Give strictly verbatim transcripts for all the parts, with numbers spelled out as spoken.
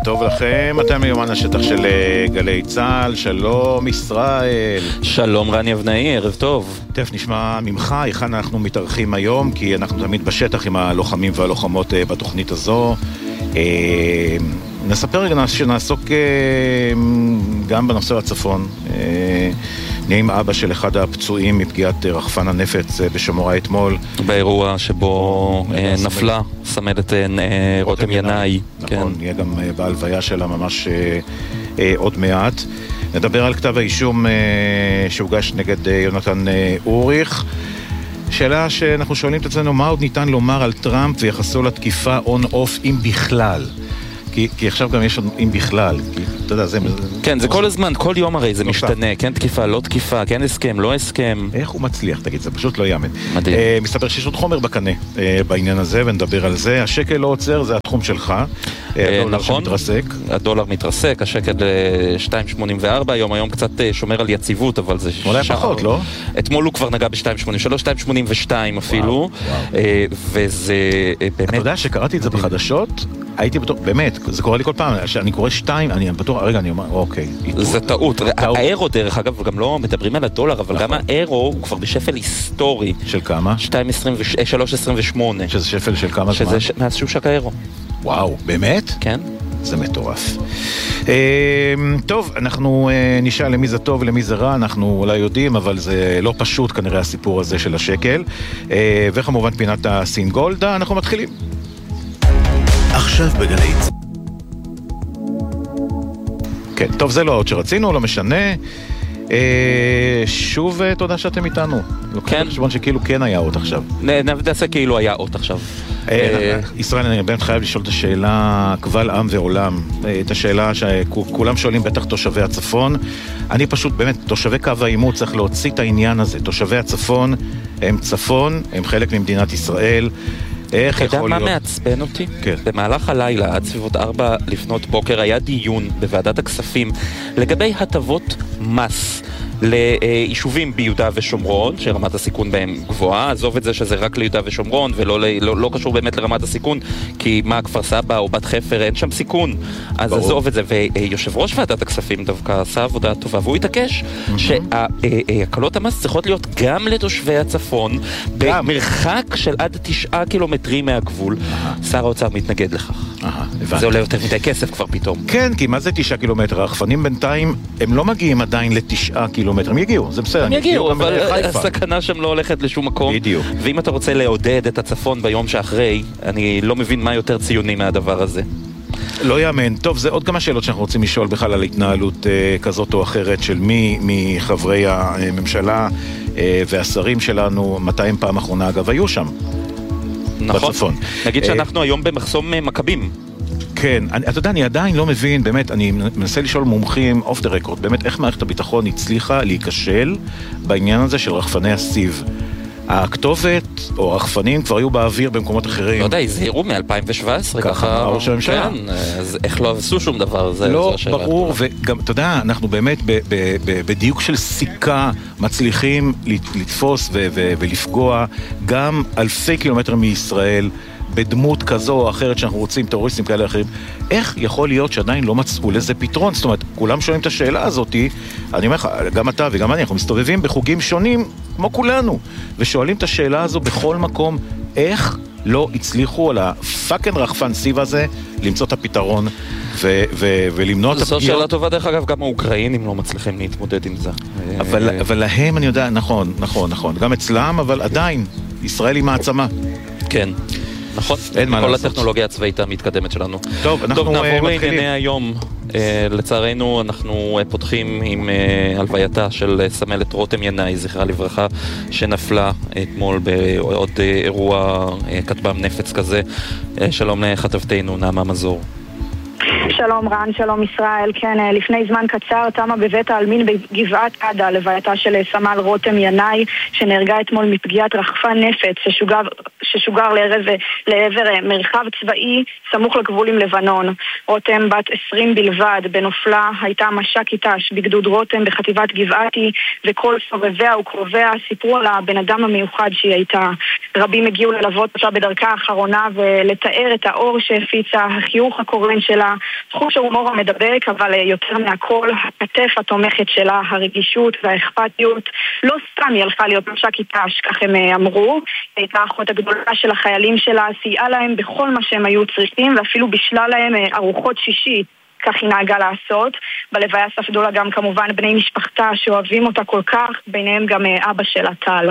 טוב לכם, אתם מיומן השטח של גלי צהל. שלום ישראל. שלום רני אבנאי, ערב טוב. תכף נשמע ממך היכן אנחנו מתארחים היום, כי אנחנו תמיד בשטח עם הלוחמים והלוחמות בתוכנית הזו. נספר רגע שנעסוק גם בנושא הצפון. נהיה עם אבא של אחד הפצועים מפגיעת רחפן הנפץ בשמורה אתמול, באירוע שבו נפלה סמלת רותם ינאי. נכון, נהיה גם בהלוויה שלה ממש עוד מעט. נדבר על כתב האישום שהוגש נגד יונתן אוריך. שאלה שאנחנו שואלים את עצמנו, מה עוד ניתן לומר על טראמפ ויחסו לתקיפה און-אוף אם בכלל? כי, כי עכשיו גם יש עוד אם בכלל, כי אתה יודע, זה... כן, זה כל הזמן, כל יום הרי זה משתנה, כן תקיפה, לא תקיפה, כן הסכם, לא הסכם. איך הוא מצליח, תגיד, זה פשוט לא יאמן. מדהים. אה, מסתבר שיש עוד חומר בקנה אה, בעניין הזה, ונדבר על זה. השקל לא עוצר, זה התחום שלך. אה, הדולר נכון, שמתרסק. הדולר מתרסק, השקל שתיים שמונים וארבע, היום היום קצת שומר על יציבות, אבל זה... אולי פחות, לא? אתמול הוא כבר נגע ב-שתיים שמונים ושלוש, שתיים שמונים ושתיים אפילו, וואו, וואו. אה, וזה באמת... אתה יודע שקראתי את זה בחדשות, הייתי בטוח, באמת, זה קורה לי כל פעם, שאני קורא שתיים, אני בטוח, רגע, אני אומר, אוקיי. זה טעות. האירו דרך אגב, גם לא מדברים על הדולר, אבל גם האירו הוא כבר בשפל היסטורי. של כמה? שלוש עשרים ושמונה. שזה שפל של כמה זמן? שזה מאז שושק האירו. וואו, באמת? כן. זה מטורף. טוב, אנחנו נשאל למי זה טוב ולמי זה רע, אנחנו אולי יודעים, אבל זה לא פשוט כנראה הסיפור הזה של השקל. וכמובן פינת הסין גולדה, אנחנו מתחילים. עכשיו בגלי צהל. כן, טוב, זה לא עוד שרצינו, לא משנה. אה, שוב תודה שאתם איתנו. לוקחים בחשבון שכאילו כן היה עוד עכשיו. נעשה כאילו היה עוד עכשיו. ישראל, אני באמת חייב לשאול את השאלה קבל עם ועולם, את השאלה שכולם שואלים, בטח תושבי הצפון. אני פשוט באמת, תושבי קו העימות צריך להוציא את העניין הזה. תושבי הצפון הם צפון, הם חלק ממדינת ישראל. אתה יודע מה מעצבן אותי? במהלך הלילה, עד סביבות ארבע לפנות בוקר, היה דיון בוועדת הכספים לגבי הטבות מס ליישובים ביהודה ושומרון, שרמת הסיכון בהם גבוהה. עזוב את זה שזה רק ליהודה ושומרון ולא לא, לא קשור באמת לרמת הסיכון, כי מה, כפר סבא או בת חפר, אין שם סיכון. אז ברור. עזוב את זה. ויושב ראש ועדת הכספים דווקא עשה עבודה טובה, והוא התעקש mm-hmm. שהקלות המס צריכות להיות גם לתושבי הצפון, גם. במרחק של עד תשעה קילומטרים מהגבול. uh-huh. שר האוצר מתנגד לכך. uh-huh, זה עולה יותר מדי כסף כבר פתאום. כן, כי מה זה תשעה קילומטר? הרחפנים בינתיים הם לא מגיעים עדיין לתשעה קילומטר. הם יגיעו, זה בסדר. הם יגיעו, אבל הסכנה שם לא הולכת לשום מקום. בדיוק. ואם אתה רוצה לעודד את הצפון ביום שאחרי, אני לא מבין מה יותר ציוני מהדבר הזה. לא יאמן. טוב, זה עוד כמה שאלות שאנחנו רוצים לשאול בכלל על התנהלות אה, כזאת או אחרת של מי מחברי הממשלה אה, והשרים שלנו, מתי הם פעם אחרונה אגב היו שם. נכון. בצפון. נגיד שאנחנו אה, היום במחסום מכבים. כן, אני, אתה יודע, אני עדיין לא מבין, באמת, אני מנסה לשאול מומחים, אוף דה רקורד, באמת, איך מערכת הביטחון הצליחה להיכשל בעניין הזה של רחפני הסיב. הכתובת או הרחפנים כבר היו באוויר במקומות אחרים. לא יודע, הזהירו מ-אלפיים שבע עשרה, ככה ראש הממשלה. כן, אז איך לא עשו שום דבר? זה, לא, זה ברור, וגם, אתה יודע, אנחנו באמת ב- ב- ב- בדיוק של סיכה מצליחים לתפוס ו- ו- ולפגוע גם אלפי קילומטרים מישראל, בדמות כזו או אחרת שאנחנו רוצים, טרוריסטים כאלה אחרים. איך יכול להיות שעדיין לא מצאו לזה פתרון? זאת אומרת, כולם שואלים את השאלה הזאת, אני אומר לך, גם אתה וגם אני, אנחנו מסתובבים בחוגים שונים, כמו כולנו, ושואלים את השאלה הזו בכל מקום, איך לא הצליחו על הפאקן רחפן סיב הזה למצוא את הפתרון ו- ו- ולמנוע את הפגיעות. זו שאלה טובה, דרך אגב, גם האוקראינים לא מצליחים להתמודד עם זה. אבל, אבל להם אני יודע, נכון, נכון, נכון, גם אצלם, אבל עדיין, ישראל היא מעצמה. כן. נכון, כל הטכנולוגיה הצבאית המתקדמת שלנו. טוב, אנחנו טוב, נעבור מתחילים. לענייני היום. לצערנו אנחנו פותחים עם הלווייתה של סמלת רותם ינאי, זכרה לברכה, שנפלה אתמול בעוד אירוע כטב"ם נפץ כזה. שלום לכתבתנו נעמה מזור. שלום רן, שלום ישראל. כן, לפני זמן קצר תמה בבית העלמין בגבעת עדה לווייתה של סמל רותם ינאי, שנהרגה אתמול מפגיעת רחפן נפץ ששוגר, ששוגר לעבר, לעבר מרחב צבאי סמוך לגבול עם לבנון. רותם בת עשרים בלבד, בנופלה הייתה מש"קית ת"ש בגדוד רותם בחטיבת גבעתי, וכל סובביה וקרוביה סיפרו על הבן אדם המיוחד שהיא הייתה. רבים הגיעו ללוות אותה בדרכה האחרונה ולתאר את האור שהפיצה, החיוך הקורן שלה, חוש ההומור המדבק, אבל יותר מהכל, הכתף התומכת שלה, הרגישות והאכפתיות. לא סתם היא הלכה להיות מש"קית ת"ש, כך הם אמרו. הייתה האחות הגדולה של החיילים שלה, סייעה להם בכל מה שהם היו צריכים, ואפילו בשלה להם ארוחות שישי. כך היא נהגה לעשות. בלוויה ספדו לה גם כמובן בני משפחתה שאוהבים אותה כל כך, ביניהם גם אבא שלה טל.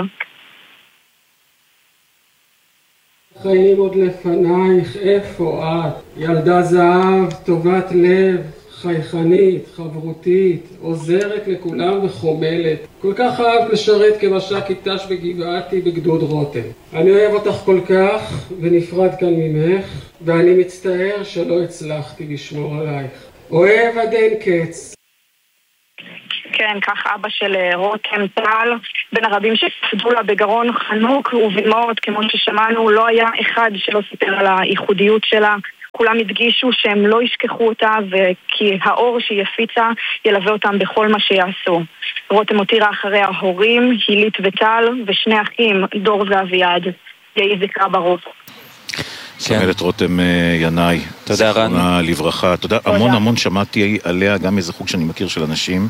חיים עוד לפנייך, איפה את? ילדה זהב, טובת לב, חייכנית, חברותית, עוזרת לכולם וחומלת. כל כך אהבת לשרת כמש"קית ת"ש בגבעתי בגדוד רותם. אני אוהב אותך כל כך ונפרד כאן ממך, ואני מצטער שלא הצלחתי לשמור עלייך. אוהב עד אין קץ. כן, כך אבא של רותם טל, בין הרבים שספדו לה בגרון חנוק ובמות, כמו ששמענו, לא היה אחד שלא סיפר על הייחודיות שלה. כולם הדגישו שהם לא ישכחו אותה, וכי האור שהיא הפיצה ילווה אותם בכל מה שיעשו. רותם הותירה אחריה הורים, הילית וטל, ושני אחים, דור ואביעד. יהי זכרה ברוך. סמלת רותם ינאי, תודה רן. זכרונה לברכה. תודה, המון המון שמעתי עליה, גם איזה חוג שאני מכיר של אנשים.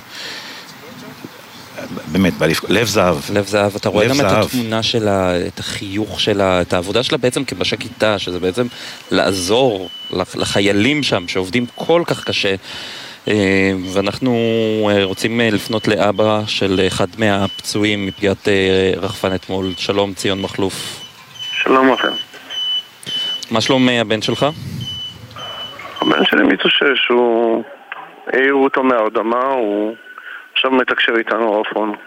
באמת, לב זהב. לב זהב, אתה רואה גם את התמונה שלה, את החיוך שלה, את העבודה שלה בעצם כמש"קית ת"ש, שזה בעצם לעזור לחיילים שם שעובדים כל כך קשה. ואנחנו רוצים לפנות לאבא של אחד מהפצועים מפגיעת רחפן אתמול. שלום, ציון מחלוף. שלום לכם. מה שלום הבן שלך? הבן שלי מתאושש, הוא העירו אותו מהרדמה, הוא עכשיו מתקשר איתנו אופון.